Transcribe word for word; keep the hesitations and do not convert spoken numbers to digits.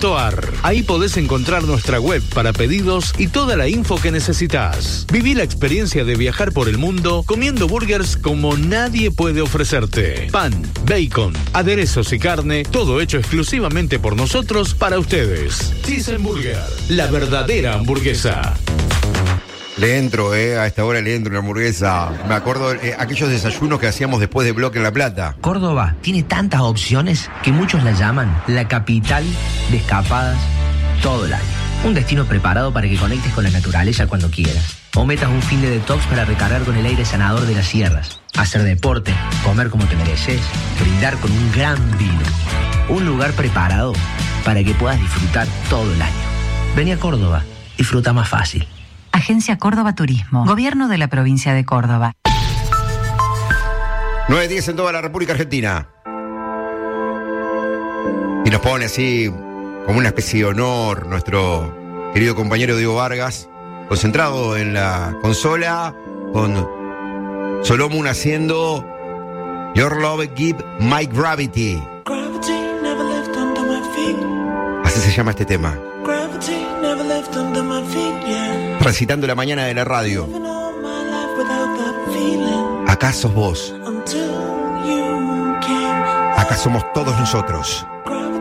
punto a r. Ahí podés encontrar nuestra web para pedidos y toda la info que necesitas. Viví la experiencia de viajar por el mundo comiendo burgers como nadie puede ofrecerte. Pan, bacon, aderezos y carne, todo hecho exclusivamente por nosotros para ustedes. Cheeseburger, la verdadera hamburguesa. Le entro, eh, a esta hora le entro una hamburguesa. Me acuerdo eh, aquellos desayunos que hacíamos después de Bloque en La Plata. Córdoba tiene tantas opciones que muchos la llaman la capital de escapadas todo el año. Un destino preparado para que conectes con la naturaleza cuando quieras. O metas un fin de detox para recargar con el aire sanador de las sierras. Hacer deporte, comer como te mereces, brindar con un gran vino. Un lugar preparado para que puedas disfrutar todo el año. Vení a Córdoba, disfruta más fácil. Agencia Córdoba Turismo, Gobierno de la Provincia de Córdoba. nueve diez en toda la República Argentina. Y nos pone así, como una especie de honor, nuestro querido compañero Diego Vargas, concentrado en la consola, con Solomon haciendo Your Love Give My Gravity. Gravity never left under my feet. Así se llama este tema. Gravity never left under my feet, yeah. Transitando la mañana de la radio. Living all my life without that feeling. Acá sos vos. Until you came. Acá somos todos nosotros.